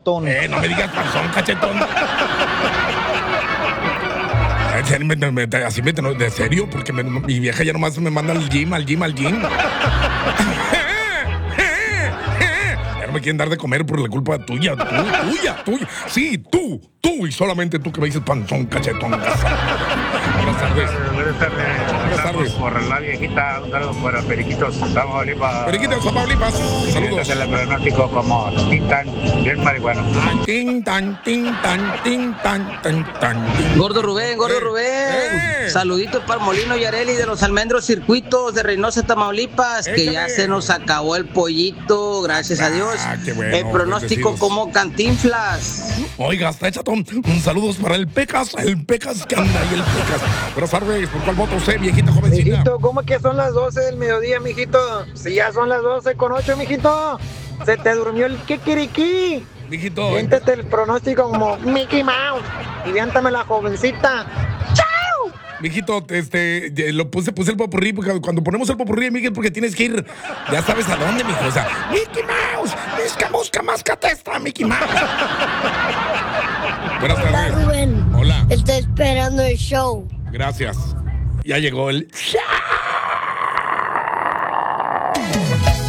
cachetón. No me digas panzón, cachetón. Así me ¿de serio? Porque mi vieja ya nomás me manda al gym. Ya no me quieren dar de comer por la culpa tuya. Tuya. Sí, tú y solamente tú que me dices panzón, cachetón. Buenas tardes. Buenas tardes. Por la viejita, un saludo para Periquitos, Tamaulipas. Periquitos, Tamaulipas. Saludos. Este es el pronóstico como tintan, bien marihuana. Tintan. Gordo Rubén. Saluditos para Molino Yareli de los Almendros Circuitos de Reynosa, Tamaulipas, que ya se nos acabó el pollito, gracias a Dios. Qué bueno, el pronóstico bendecidos. como Cantinflas. Oiga, está chatón. Un saludos para el Pecas que anda ahí el Pecas. Buenas tardes, ¿por cuál voto usted, viejita jovencita? Mijito, ¿cómo que son las 12 del mediodía, mijito? Si ya son las 12:08, mijito. Se te durmió el kikiriki. Mijito. Siéntete el pronóstico como Mickey Mouse. Y viéntame la jovencita. Mijito, puse el popurrí, porque cuando ponemos el popurrí, Miguel, porque tienes que ir, ya sabes a dónde, mijo. O sea, Mickey Mouse, busca más catesta, Mickey Mouse. Buenas Hola, tardes. Rubén. Hola. Está esperando el show. Gracias. Ya llegó el...